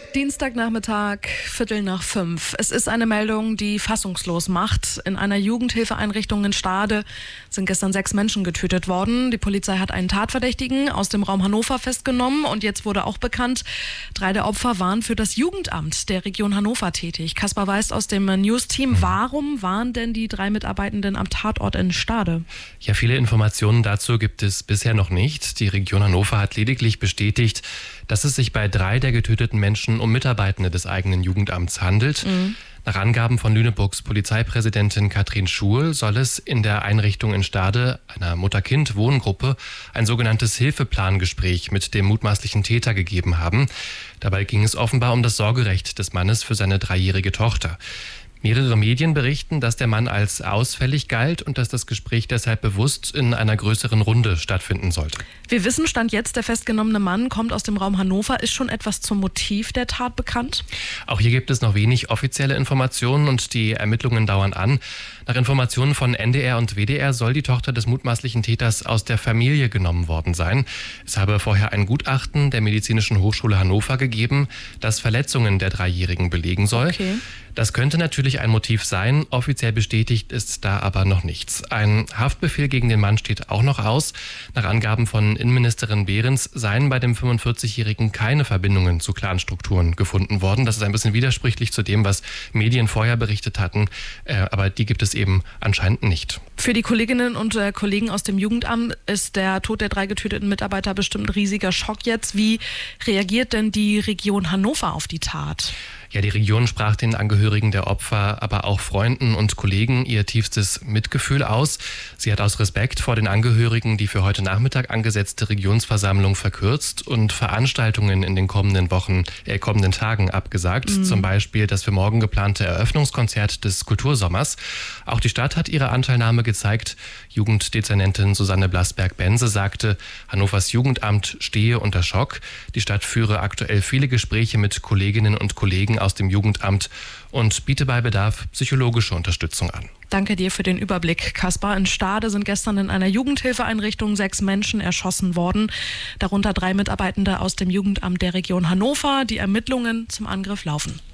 Dienstagnachmittag, 4:45. Es ist eine Meldung, die fassungslos macht. In einer Jugendhilfeeinrichtung in Stade sind gestern 6 Menschen getötet worden. Die Polizei hat einen Tatverdächtigen aus dem Raum Hannover festgenommen und jetzt wurde auch bekannt, 3 der Opfer waren für das Jugendamt der Region Hannover tätig. Kaspar Weist aus dem News-Team. Warum waren denn die 3 Mitarbeitenden am Tatort in Stade? Ja, viele Informationen dazu gibt es bisher noch nicht. Die Region Hannover hat lediglich bestätigt, dass es sich bei 3 der getöteten Menschen um Mitarbeitende des eigenen Jugendamts handelt. Nach Angaben von Lüneburgs Polizeipräsidentin Katrin Schul soll es in der Einrichtung in Stade, einer Mutter-Kind-Wohngruppe, ein sogenanntes Hilfeplangespräch mit dem mutmaßlichen Täter gegeben haben. Dabei ging es offenbar um das Sorgerecht des Mannes für seine 3-jährige Tochter. Mehrere Medien berichten, dass der Mann als ausfällig galt und dass das Gespräch deshalb bewusst in einer größeren Runde stattfinden sollte. Wir wissen, Stand jetzt, der festgenommene Mann kommt aus dem Raum Hannover. Ist schon etwas zum Motiv der Tat bekannt? Auch hier gibt es noch wenig offizielle Informationen und die Ermittlungen dauern an. Nach Informationen von NDR und WDR soll die Tochter des mutmaßlichen Täters aus der Familie genommen worden sein. Es habe vorher ein Gutachten der Medizinischen Hochschule Hannover gegeben, das Verletzungen der 3-Jährigen belegen soll. Okay. Das könnte natürlich ein Motiv sein, offiziell bestätigt ist da aber noch nichts. Ein Haftbefehl gegen den Mann steht auch noch aus. Nach Angaben von Innenministerin Behrens seien bei dem 45-Jährigen keine Verbindungen zu Clanstrukturen gefunden worden. Das ist ein bisschen widersprüchlich zu dem, was Medien vorher berichtet hatten, aber die gibt es eben anscheinend nicht. Für die Kolleginnen und Kollegen aus dem Jugendamt ist der Tod der 3 getöteten Mitarbeiter bestimmt ein riesiger Schock jetzt. Wie reagiert denn die Region Hannover auf die Tat? Ja, die Region sprach den Angehörigen der Opfer, aber auch Freunden und Kollegen ihr tiefstes Mitgefühl aus. Sie hat aus Respekt vor den Angehörigen die für heute Nachmittag angesetzte Regionsversammlung verkürzt und Veranstaltungen in den kommenden Tagen abgesagt. Zum Beispiel das für morgen geplante Eröffnungskonzert des Kultursommers. Auch die Stadt hat ihre Anteilnahme gezeigt. Jugenddezernentin Susanne Blasberg-Bense sagte, Hannovers Jugendamt stehe unter Schock. Die Stadt führe aktuell viele Gespräche mit Kolleginnen und Kollegen aus dem Jugendamt und biete bei Bedarf psychologische Unterstützung an. Danke dir für den Überblick, Kaspar. In Stade sind gestern in einer Jugendhilfeeinrichtung 6 Menschen erschossen worden, darunter 3 Mitarbeitende aus dem Jugendamt der Region Hannover. Die Ermittlungen zum Angriff laufen.